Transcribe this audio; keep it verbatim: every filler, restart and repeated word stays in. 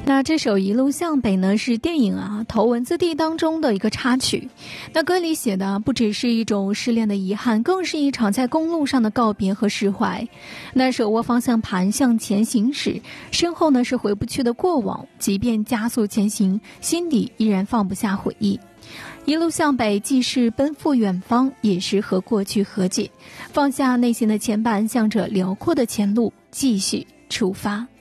那这首《一路向北》呢，是电影啊《头文字 D》当中的一个插曲。那歌里写的不只是一种失恋的遗憾，更是一场在公路上的告别和释怀。那手握方向盘向前行驶，身后呢是回不去的过往，即便加速前行，心底依然放不下回忆。一路向北，既是奔赴远方，也是和过去和解，放下内心的牵绊，向着辽阔的前路继续出发。